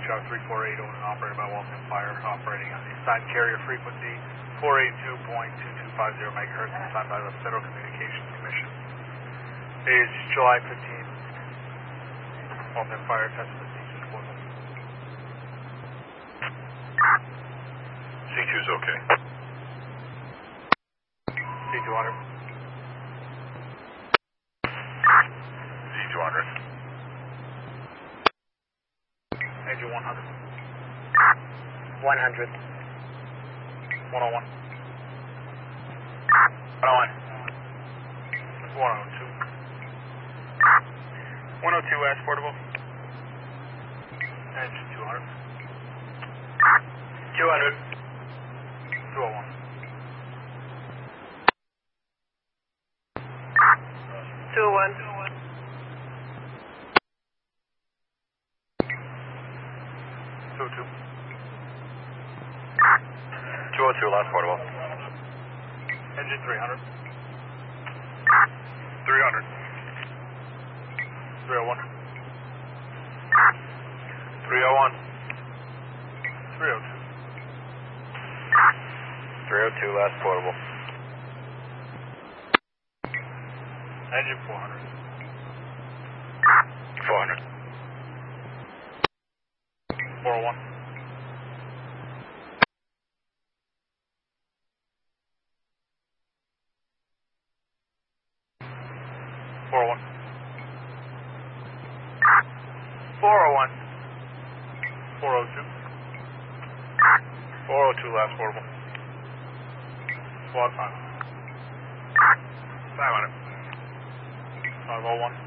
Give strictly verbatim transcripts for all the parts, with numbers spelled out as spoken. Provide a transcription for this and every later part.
Job three four eight, owned and operated by Walton Fire, operating on the assigned carrier frequency four eighty-two point two two five zero megahertz, assigned by the Federal Communications Commission. Today is July fifteenth. Walton Fire test the C two one. C two is okay. C two hundred. C two hundred. Engine one hundred. one hundred. one oh one. one oh one. one oh two. one oh two S portable. Engine two hundred. two hundred. two oh one. two oh one. two oh two. two oh two, last portable. Engine three hundred. three hundred. three oh one. three oh one. three oh two. three oh two, last portable. Engine four hundred. four hundred. four oh one. four oh one. four oh one. four oh two. four oh two, last portable. Squad five. five hundred. five oh one.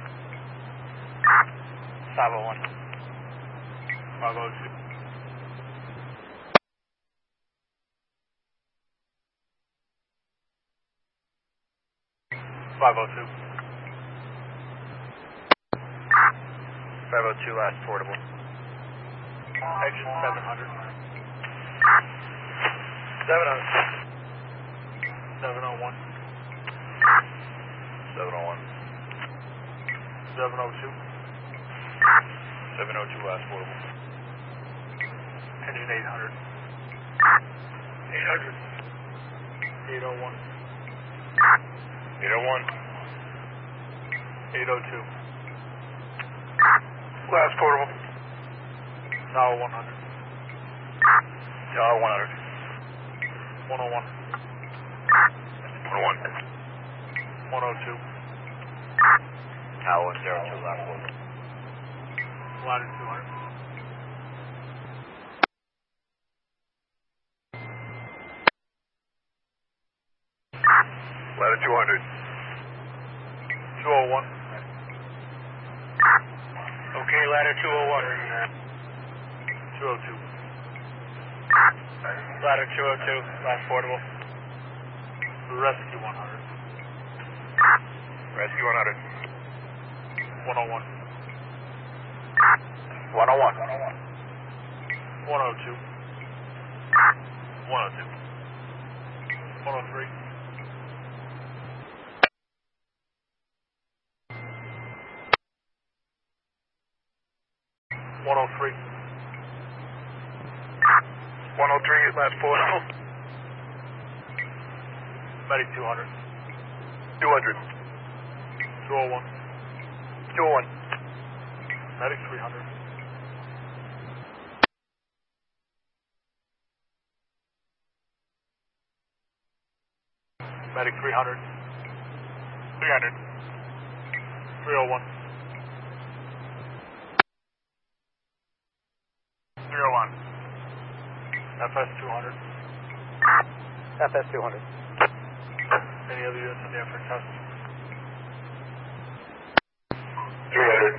five oh one. five oh two. five oh two. five oh two, last portable. Engine seven hundred. seven hundred. seven oh one. seven oh one. seven oh two. seven oh two, last portable. Engine eight hundred. eight hundred. eight oh one. eight oh one. eight oh two. Last portable. Tower one hundred. Tower one hundred. one oh one. one oh one. one oh two. Tower one zero two, last portable. Ladder two hundred. Ladder two hundred. two oh one. Okay, ladder two oh one. two oh two. Ladder two oh two, last portable. Rescue one hundred. Rescue one hundred. one oh one. one oh one. one oh two. one oh two. one oh three. one oh three. one oh three, last portable. Medic two hundred. two hundred. two oh one. two oh one. Medic three hundred. Medic three hundred. three hundred. three oh one. three oh one. F S two hundred. F S two hundred. Any other units in the effort test? three hundred.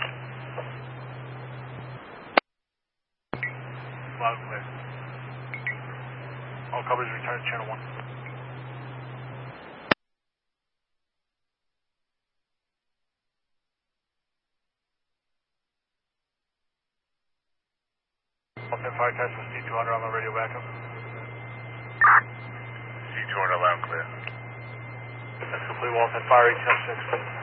Loud and clear. All coverage return to channel one. Walton Fire test with C two hundred on the radio backup. C two hundred, loud and clear. That's complete. Walton Fire, eight ten six.